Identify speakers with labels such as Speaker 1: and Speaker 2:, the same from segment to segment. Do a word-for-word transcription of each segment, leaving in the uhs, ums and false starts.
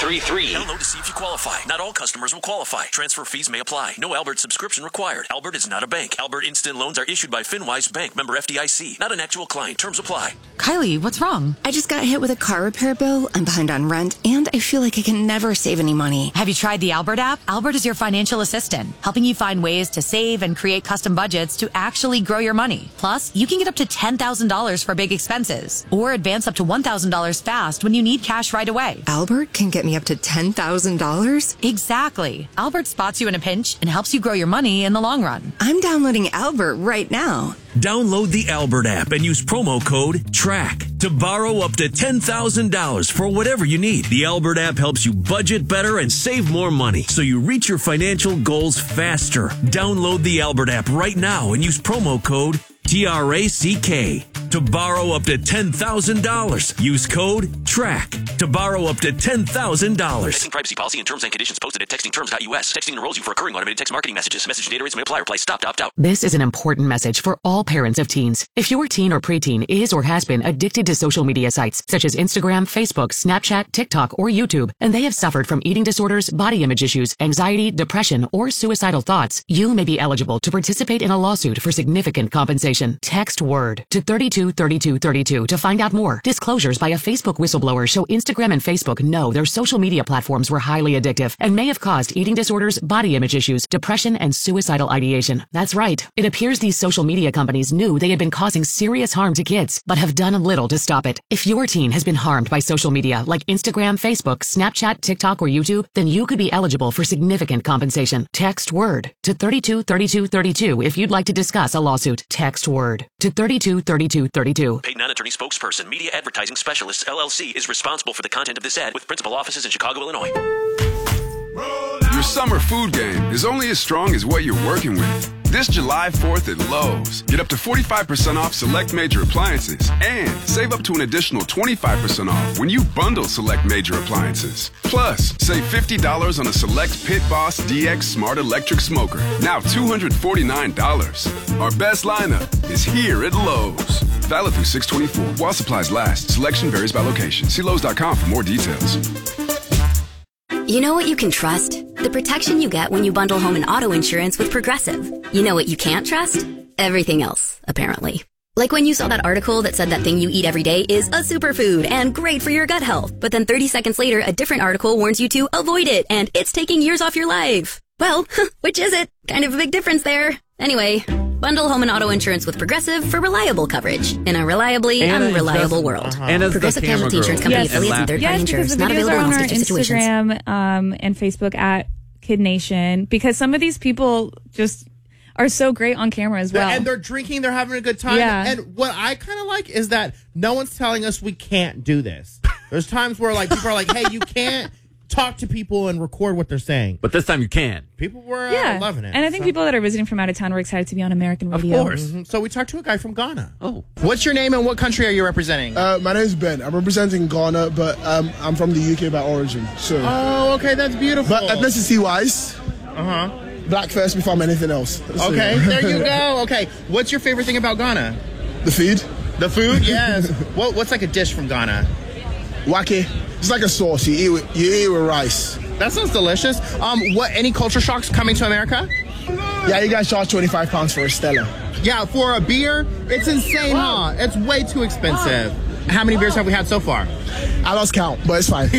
Speaker 1: three three.
Speaker 2: Download to see if you qualify. Not all customers will qualify. Transfer fees may apply. No Albert subscription required. Albert is not a bank. Albert Instant Loans are issued by FinWise Bank, member F D I C. Not an actual client. Terms apply.
Speaker 3: Kylie, what's wrong?
Speaker 4: I just got hit with a car repair bill. I'm behind on rent, and I feel like I can never save any money.
Speaker 3: Have you tried the Albert app? Albert is your financial assistant, helping you find ways to save and create custom budgets to actually grow your money. Plus, you can get up to ten thousand dollars for big expenses, or advance up to one thousand dollars fast when you need cash right away.
Speaker 4: Albert can get me up to ten thousand dollars?
Speaker 3: Exactly. Albert spots you in a pinch and helps you grow your money in the long run.
Speaker 4: I'm downloading Albert right now.
Speaker 2: Download the Albert app and use promo code TRACK to borrow up to ten thousand dollars for whatever you need. The Albert app helps you budget better and save more money so you reach your financial goals faster. Download the Albert app right now and use promo code T R A C K to borrow up to ten thousand dollars. Use code TRACK to borrow up to ten thousand dollars. Texting privacy policy and terms and conditions posted at texting terms dot U S. Texting enrolls you for recurring automated text marketing messages. Message data rates may apply. Reply stop to opt out.
Speaker 5: This is an important message for all parents of teens. If your teen or preteen is or has been addicted to social media sites such as Instagram, Facebook, Snapchat, TikTok, or YouTube, and they have suffered from eating disorders, body image issues, anxiety, depression, or suicidal thoughts, you may be eligible to participate in a lawsuit for significant compensation. Text WORD to thirty-two thirty-two thirty-two to find out more. Disclosures by a Facebook whistleblower show Instagram and Facebook know their social media platforms were highly addictive and may have caused eating disorders, body image issues, depression, and suicidal ideation. That's right. It appears these social media companies knew they had been causing serious harm to kids, but have done little to stop it. If your teen has been harmed by social media like Instagram, Facebook, Snapchat, TikTok, or YouTube, then you could be eligible for significant compensation. Text WORD to thirty-two thirty-two thirty-two if you'd like to discuss a lawsuit. Text WORD to thirty-two thirty-two thirty-two.
Speaker 2: Paid non-attorney spokesperson, Media Advertising Specialists, L L C, is responsible for the content of this ad with principal offices in Chicago, Illinois.
Speaker 6: Your summer food game is only as strong as what you're working with. This July fourth at Lowe's, get up to forty-five percent off select major appliances and save up to an additional twenty-five percent off when you bundle select major appliances. Plus, save fifty dollars on a select Pit Boss D X Smart Electric Smoker, now two hundred forty-nine dollars. Our best lineup is here at Lowe's. Valid through six twenty-four. While supplies last, selection varies by location. See Lowe's dot com for more details.
Speaker 7: You know what you can trust? The protection you get when you bundle home and auto insurance with Progressive. You know what you can't trust? Everything else, apparently. Like when you saw that article that said that thing you eat every day is a superfood and great for your gut health. But then thirty seconds later, a different article warns you to avoid it and it's taking years off your life. Well, which is it? Kind of a big difference there. Anyway, bundle home and auto insurance with Progressive for reliable coverage in a reliably
Speaker 8: Anna
Speaker 7: unreliable
Speaker 8: just,
Speaker 7: world.
Speaker 8: uh-huh.
Speaker 7: Progressive Casualty Insurance Company,
Speaker 8: yes.
Speaker 7: affiliates, and third-party
Speaker 8: yes,
Speaker 7: insurers.
Speaker 8: Because the
Speaker 7: Not
Speaker 8: videos
Speaker 7: available
Speaker 8: are
Speaker 7: in
Speaker 8: on
Speaker 7: all
Speaker 8: our
Speaker 7: states or situations.
Speaker 8: Instagram um, and Facebook at Kid Nation, because some of these people just are so great on camera as well.
Speaker 9: And they're drinking, they're having a good time.
Speaker 8: Yeah.
Speaker 9: And what I kind of like is that no one's telling us we can't do this. There's times where like people are like, hey, you can't talk to people and record what they're saying.
Speaker 10: But this time you can.
Speaker 9: People were uh,
Speaker 8: yeah.
Speaker 9: loving it.
Speaker 8: And I think
Speaker 9: so.
Speaker 8: people that are visiting from out of town were excited to be on American radio.
Speaker 9: Of course. Mm-hmm. So we talked to a guy from Ghana.
Speaker 10: Oh.
Speaker 9: What's your name and what country are you representing?
Speaker 11: Uh, my name is Ben. I'm representing Ghana, but um, I'm from the U K by origin. So.
Speaker 9: Oh, okay, that's beautiful.
Speaker 11: But ethnicity-wise,
Speaker 9: uh-huh.
Speaker 11: black first before I'm anything else. So.
Speaker 9: Okay, there you go. Okay, what's your favorite thing about Ghana?
Speaker 11: The food.
Speaker 9: The food, yes. what, what's like a dish from Ghana?
Speaker 11: Wake. It's like a sauce. You eat with, you eat with rice.
Speaker 9: That sounds delicious. Um, what? Any culture shocks coming to America?
Speaker 11: Yeah, you guys charge twenty-five pounds for a Stella.
Speaker 9: Yeah, for a beer, it's insane, huh? It's way too expensive. How many beers have we had so far?
Speaker 11: I lost count, but it's fine.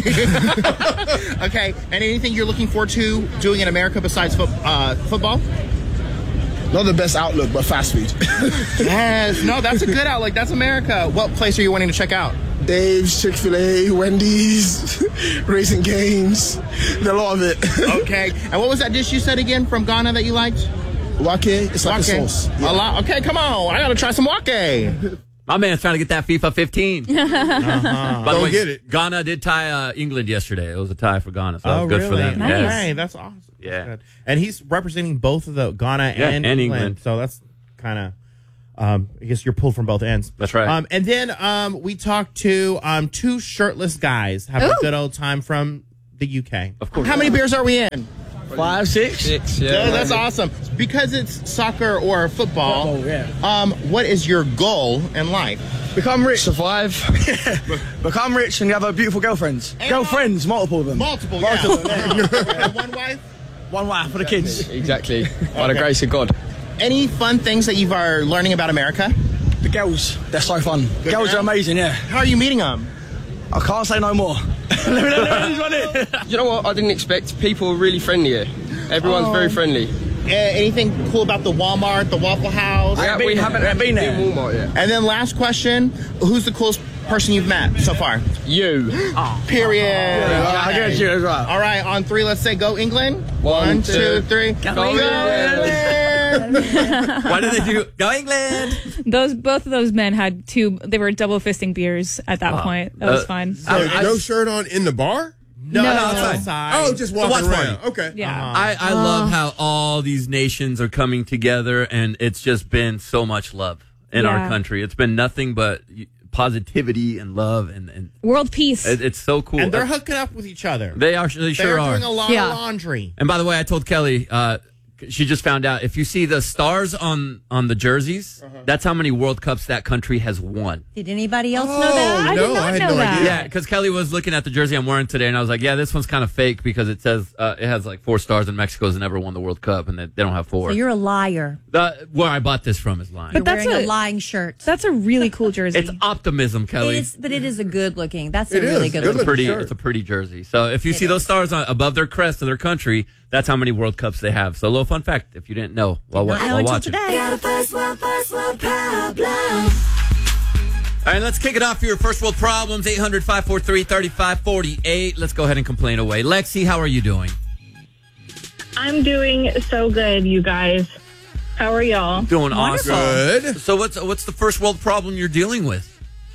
Speaker 9: Okay, and anything you're looking forward to doing in America besides fo- uh, football?
Speaker 11: Not the best outlook, but fast food.
Speaker 9: Yes, no, that's a good outlook. That's America. What place are you wanting to check out?
Speaker 11: Dave's, Chick-fil-A, Wendy's, Raising Cane's, a lot of it.
Speaker 9: Okay, and what was that dish you said again from Ghana that you liked?
Speaker 11: Wake, it's like
Speaker 9: Wake.
Speaker 11: a sauce.
Speaker 9: Yeah. A lot. Okay, come on, I gotta try some wake.
Speaker 10: My man's trying to get that FIFA fifteen.
Speaker 9: uh-huh.
Speaker 10: By the way,
Speaker 11: get it.
Speaker 10: Ghana did tie uh, England yesterday. It was a tie for Ghana, so
Speaker 9: Oh,
Speaker 10: that was good
Speaker 9: really?
Speaker 10: for them.
Speaker 8: Nice.
Speaker 10: Yes.
Speaker 9: Hey, that's awesome.
Speaker 10: Yeah.
Speaker 9: That's good. And he's representing both of the Ghana
Speaker 10: Yeah,
Speaker 9: and,
Speaker 10: and
Speaker 9: England,
Speaker 10: England.
Speaker 9: so that's kind of. Um, I guess you're pulled from both ends.
Speaker 10: That's right.
Speaker 9: Um, and then um, we talked to um, two shirtless guys having
Speaker 8: Ooh.
Speaker 9: a good old time from the U K.
Speaker 10: Of course.
Speaker 9: How many beers are we in?
Speaker 1: Five, six?
Speaker 12: Six, yeah.
Speaker 9: Yeah, that's awesome. Because it's soccer or football,
Speaker 1: Football, yeah.
Speaker 9: um, what is your goal in life?
Speaker 1: Become rich.
Speaker 12: Survive.
Speaker 1: Become rich and have a beautiful girlfriends.
Speaker 9: And
Speaker 1: Girlfriends, multiple of them.
Speaker 9: Multiple,
Speaker 1: Multiple,
Speaker 9: yeah.
Speaker 1: yeah.
Speaker 9: And one wife?
Speaker 1: One wife for the kids.
Speaker 12: Exactly. By the grace of God.
Speaker 9: Any fun things that you are learning about America?
Speaker 1: The girls, they're so fun.
Speaker 9: The
Speaker 1: girls
Speaker 9: girl?
Speaker 1: are amazing, yeah.
Speaker 9: How are you meeting them?
Speaker 1: I can't say no more.
Speaker 12: You know what? I didn't expect. People are really friendly here. Everyone's
Speaker 9: Oh.
Speaker 12: very friendly.
Speaker 9: Uh, anything cool about the Walmart, the Waffle House?
Speaker 12: Yeah, we haven't
Speaker 1: there.
Speaker 12: been,
Speaker 1: Been there.
Speaker 12: in Walmart yet.
Speaker 9: And then last question, who's the coolest person you've met so far?
Speaker 12: You.
Speaker 9: Period.
Speaker 1: Yeah, I get you as well.
Speaker 9: All right, on three, let's say go England.
Speaker 12: One,
Speaker 9: One, two,
Speaker 12: two,
Speaker 9: three.
Speaker 12: Go
Speaker 9: Go
Speaker 12: England.
Speaker 9: England.
Speaker 10: Why did they do Go England?
Speaker 8: Those both of those men had two. They were double fisting beers at that
Speaker 10: Oh.
Speaker 8: point. That was
Speaker 10: Uh,
Speaker 8: fun.
Speaker 13: So
Speaker 10: I-
Speaker 13: no shirt on in the bar?
Speaker 9: No,
Speaker 8: No.
Speaker 9: no,
Speaker 10: outside.
Speaker 9: outside.
Speaker 13: Oh, just walking
Speaker 10: watch
Speaker 13: around.
Speaker 10: party.
Speaker 13: Okay.
Speaker 8: Yeah.
Speaker 10: I, I love how all these nations are coming together, and it's just been so much love in our
Speaker 8: Yeah.
Speaker 10: country. It's been nothing but positivity and love, and, and
Speaker 8: World peace.
Speaker 10: it, it's so cool.
Speaker 9: And they're hooking up with each other.
Speaker 10: They are. They sure
Speaker 9: They're
Speaker 10: are.
Speaker 9: doing a lot
Speaker 8: Yeah.
Speaker 9: of laundry.
Speaker 10: And by the way, I told Kelly, uh, she just found out if you see the stars on on the jerseys, that's how many World Cups that country has won.
Speaker 14: Did anybody else
Speaker 13: Oh,
Speaker 14: know that?
Speaker 8: I
Speaker 13: no,
Speaker 8: did not
Speaker 13: I had
Speaker 8: know
Speaker 13: no
Speaker 8: that.
Speaker 13: idea.
Speaker 10: Yeah, because Kelly was looking at the jersey I'm wearing today, and I was like, "Yeah, this one's kind of fake because it says uh, it has like four stars, and Mexico's never won the World Cup, and they, they don't have four."
Speaker 14: So you're a liar.
Speaker 10: The, where I bought this from is lying.
Speaker 8: But
Speaker 14: You're
Speaker 8: that's
Speaker 14: wearing a,
Speaker 8: a-
Speaker 14: lying shirt.
Speaker 8: That's a really cool jersey.
Speaker 10: It's optimism, Kelly.
Speaker 14: It is, but it is a good looking. That's a
Speaker 13: It is.
Speaker 14: really good
Speaker 13: Good
Speaker 10: It's a
Speaker 14: looking.
Speaker 10: pretty,
Speaker 13: shirt.
Speaker 10: it's a pretty jersey. So if you see those stars on, above their crest of their country, that's how many World Cups they have. So a little fun fact, if you didn't know while,
Speaker 14: Not
Speaker 10: while
Speaker 14: know until
Speaker 10: watching.
Speaker 14: today.
Speaker 10: All right, let's kick it off for your first world problems. eight hundred, five four three, three five four eight. Let's go ahead and complain away. Lexi, how are you doing?
Speaker 15: I'm doing so good, you guys. How are y'all?
Speaker 10: Doing awesome.
Speaker 13: Good.
Speaker 10: So what's what's the first world problem you're dealing with?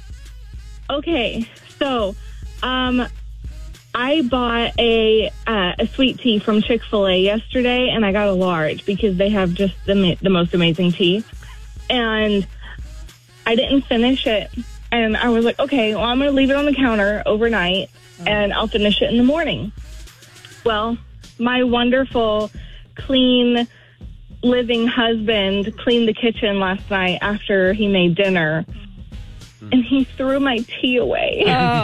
Speaker 15: Okay, so um, I bought a uh, a sweet tea from Chick-fil-A yesterday, and I got a large because they have just the ma- the most amazing tea. And I didn't finish it, and I was like, okay, well, I'm going to leave it on the counter overnight, and I'll finish it in the morning. Well, my wonderful, clean, living husband cleaned the kitchen last night after he made dinner, and he threw my tea away.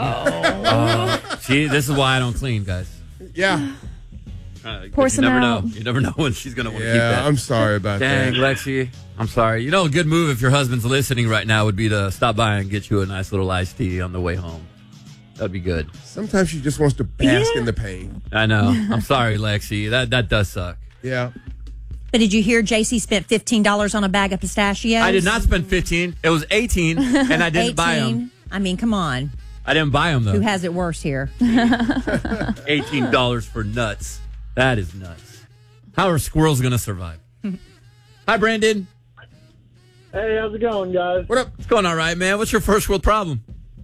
Speaker 10: Uh, see, this is why I don't clean, guys.
Speaker 13: Yeah.
Speaker 10: Uh,
Speaker 8: Pour
Speaker 10: you
Speaker 8: some
Speaker 10: never
Speaker 8: out.
Speaker 10: know. You never know when she's going to want to keep
Speaker 13: Yeah,
Speaker 10: that.
Speaker 13: I'm sorry about
Speaker 10: Dang,
Speaker 13: that.
Speaker 10: Lexi. I'm sorry. You know, a good move if your husband's listening right now would be to stop by and get you a nice little iced tea on the way home. That'd be good.
Speaker 13: Sometimes she just wants to bask
Speaker 15: Yeah.
Speaker 13: in the pain.
Speaker 10: I know. I'm sorry, Lexi. That that does suck.
Speaker 13: Yeah.
Speaker 14: But did you hear J C spent fifteen dollars on a bag of pistachios?
Speaker 10: I did not spend fifteen. It was eighteen, and I didn't buy them.
Speaker 14: I mean, come on.
Speaker 10: I didn't buy them, though.
Speaker 14: Who has it worse here?
Speaker 10: eighteen dollars for nuts. That is nuts. How are squirrels going to survive? Hi, Brandon.
Speaker 16: Hey, how's it going, guys?
Speaker 10: What up? It's going all right, man. What's your first world problem?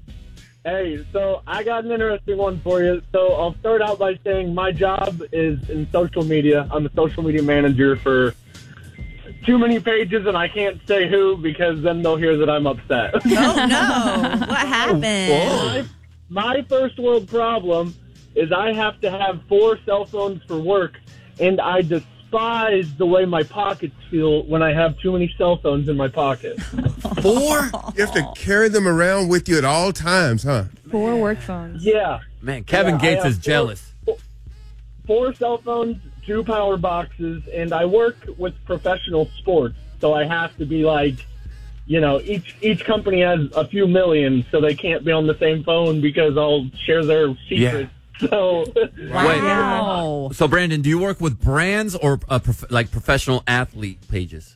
Speaker 16: Hey, so I got an interesting one for you. So I'll start out by saying my job is in social media. I'm a social media manager for too many pages, and I can't say who because then they'll hear that I'm upset.
Speaker 14: Oh, no. What happened?
Speaker 16: my, my first world problem is I have to have four cell phones for work, and I despise the way my pockets feel when I have too many cell phones in my pocket.
Speaker 13: Four? You have to carry them around with you at all times, huh?
Speaker 8: Four work phones.
Speaker 16: Yeah.
Speaker 10: Man, Kevin
Speaker 16: Yeah, I
Speaker 10: Gates
Speaker 16: have
Speaker 10: is
Speaker 16: four-
Speaker 10: jealous.
Speaker 16: Four cell phones, two power boxes, and I work with professional sports, so I have to be like, you know, each each company has a few million, so they can't be on the same phone because I'll share their secrets. So,
Speaker 10: Wow. Wait. So, Brandon, do you work with brands or uh, prof- like professional athlete pages?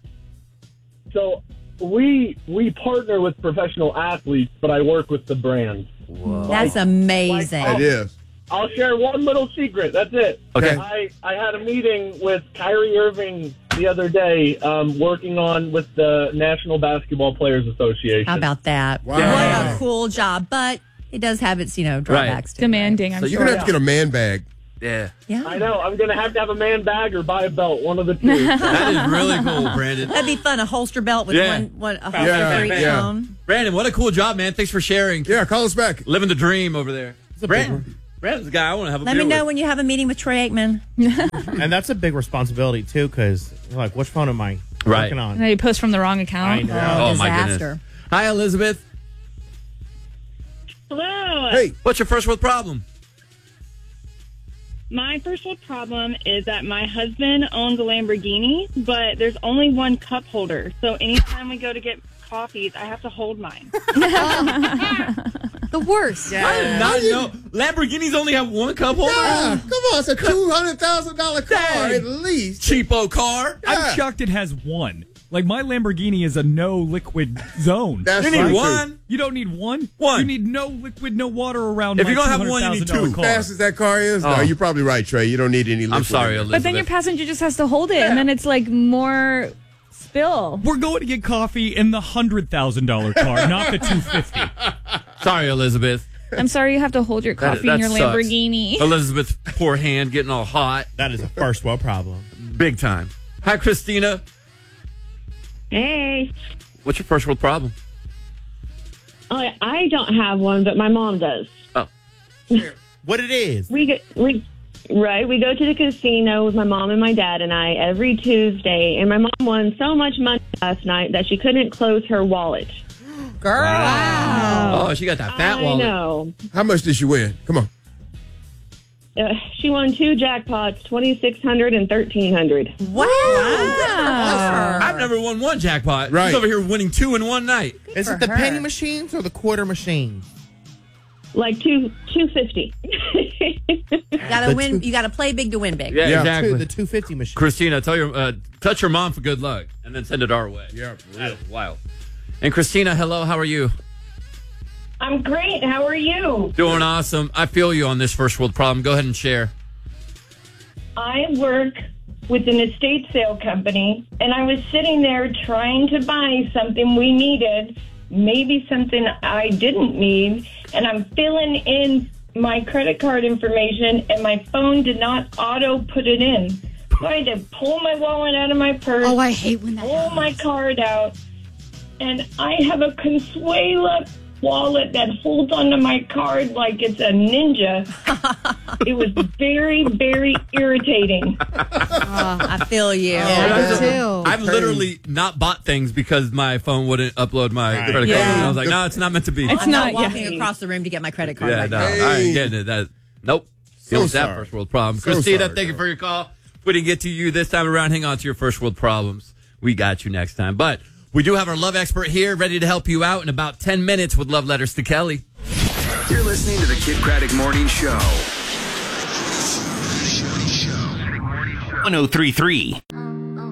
Speaker 16: so we we partner with professional athletes, but I work with the brands.
Speaker 10: Whoa.
Speaker 14: That's amazing.
Speaker 16: Like,
Speaker 13: It is.
Speaker 16: I'll share one little secret. That's it.
Speaker 10: Okay.
Speaker 16: I, I had a meeting with Kyrie Irving the other day, um, working on with the National Basketball Players Association.
Speaker 14: How about that?
Speaker 13: Wow.
Speaker 14: What a cool job. But it does have its, you know, drawbacks to it.
Speaker 8: Demanding, I'm
Speaker 13: So
Speaker 8: sure.
Speaker 13: you're going to have to get a man bag.
Speaker 10: Yeah.
Speaker 14: Yeah.
Speaker 16: I know. I'm going to have to have a man bag or buy a belt. One of the two.
Speaker 10: That is really cool, Brandon.
Speaker 14: That'd be fun. A holster belt with
Speaker 10: Yeah.
Speaker 14: one, one a holster
Speaker 13: Yeah,
Speaker 14: for each
Speaker 13: yeah.
Speaker 14: phone.
Speaker 10: Brandon, what a cool job, man. Thanks for sharing.
Speaker 13: Yeah, call us back.
Speaker 10: Living the dream over there. Brandon, Brandon's guy. I want to have a
Speaker 14: Let
Speaker 10: beer
Speaker 14: me know
Speaker 10: with.
Speaker 14: when you have a meeting with Troy Aikman.
Speaker 9: And that's a big responsibility, too, because, like, which phone am I
Speaker 10: Right.
Speaker 9: working on?
Speaker 8: And you post from the wrong account.
Speaker 9: I know.
Speaker 10: Oh, my goodness. Hi, Elizabeth.
Speaker 15: Hello.
Speaker 10: Hey, what's your first world problem?
Speaker 15: My first world problem is that my husband owns a Lamborghini, but there's only one cup holder. So anytime we go to get coffees, I have to hold mine.
Speaker 14: The worst.
Speaker 10: I did not know. Lamborghinis only have one cup holder?
Speaker 13: Yeah, come on, it's a two hundred thousand dollar car
Speaker 10: Dang.
Speaker 13: at least.
Speaker 10: Cheapo car.
Speaker 17: I'm shocked it has one. Like, my Lamborghini is a no liquid zone.
Speaker 13: That's
Speaker 10: You need
Speaker 13: right.
Speaker 10: one.
Speaker 17: You don't need one?
Speaker 10: One.
Speaker 17: You need no liquid, no water around
Speaker 10: If
Speaker 17: my
Speaker 10: you're gonna have one, you need
Speaker 17: two hundred thousand dollars
Speaker 10: two.
Speaker 17: car.
Speaker 13: As fast as that car is,
Speaker 10: Oh.
Speaker 13: no, you're probably right, Trey. You don't need any liquid.
Speaker 10: I'm sorry,
Speaker 13: in there.
Speaker 10: Elizabeth.
Speaker 8: But then your passenger just has to hold it, and then it's like more spill.
Speaker 17: We're going to get coffee in the one hundred thousand dollars car, not the two hundred fifty thousand dollars.
Speaker 10: Sorry, Elizabeth.
Speaker 8: I'm sorry you have to hold your
Speaker 10: That-
Speaker 8: coffee
Speaker 10: that
Speaker 8: in your
Speaker 10: sucks.
Speaker 8: Lamborghini.
Speaker 10: Elizabeth's poor hand getting all hot.
Speaker 9: That is a first world problem.
Speaker 10: Big time. Hi, Christina.
Speaker 15: Hey.
Speaker 10: What's your first world problem?
Speaker 15: Oh, I don't have one, but my mom does.
Speaker 10: Oh.
Speaker 9: What it is?
Speaker 15: We go, we right. We go to the casino with my mom and my dad and I every Tuesday, and my mom won so much money last night that she couldn't close her wallet.
Speaker 14: Girl. Wow.
Speaker 10: Oh, she got that fat
Speaker 15: I
Speaker 10: wallet.
Speaker 15: know.
Speaker 13: How much did you win? Come on.
Speaker 15: Uh, she won two jackpots, twenty six hundred and thirteen hundred.
Speaker 14: Wow. Wow.
Speaker 10: I've never won one jackpot.
Speaker 13: Right.
Speaker 10: She's over here winning two in one night.
Speaker 9: Is
Speaker 14: for
Speaker 9: it the
Speaker 14: her.
Speaker 9: penny machines or the quarter machines?
Speaker 15: Like two two fifty.
Speaker 14: You gotta
Speaker 9: The
Speaker 14: win.
Speaker 9: two-
Speaker 14: You gotta play big to win big.
Speaker 10: Yeah,
Speaker 13: Yeah.
Speaker 10: exactly.
Speaker 9: Two, the two fifty machine.
Speaker 10: Christina, tell your uh, touch your mom for good luck, and then send it our way.
Speaker 13: Yeah,
Speaker 10: That is wild. And Christina, hello. How are you?
Speaker 15: I'm great. How are you?
Speaker 10: Doing awesome. I feel you on this first world problem. Go ahead and share.
Speaker 15: I work with an estate sale company, and I was sitting there trying to buy something we needed, maybe something I didn't need, and I'm filling in my credit card information, and my phone did not auto put it in. So I had to pull my wallet out of my purse.
Speaker 14: Oh, I hate when that
Speaker 15: pull
Speaker 14: happens.
Speaker 15: my card out, and I have a Consuela wallet that holds onto my card like it's a ninja. It was very, very irritating.
Speaker 14: Oh, I feel you.
Speaker 10: Yeah,
Speaker 14: Me too.
Speaker 10: I've literally not bought things because my phone wouldn't upload my
Speaker 9: Right.
Speaker 10: credit
Speaker 8: Yeah.
Speaker 10: card. And I was like, no, it's not meant to be.
Speaker 8: It's
Speaker 14: I'm
Speaker 8: not
Speaker 14: not walking
Speaker 8: yeah.
Speaker 14: across the room to get my credit card.
Speaker 10: Yeah,
Speaker 14: right
Speaker 10: no,
Speaker 14: now.
Speaker 10: I ain't getting it. That, nope.
Speaker 13: So
Speaker 10: Feels that
Speaker 13: sorry.
Speaker 10: first world problem.
Speaker 13: So
Speaker 10: Christina,
Speaker 13: sorry,
Speaker 10: thank you
Speaker 13: though.
Speaker 10: for your call. If we didn't get to you this time around, hang on to your first world problems. We got you next time. But we do have our love expert here ready to help you out in about ten minutes with Love Letters to Kelly.
Speaker 18: You're listening to the Kid Craddock Morning Show.
Speaker 19: one oh three point three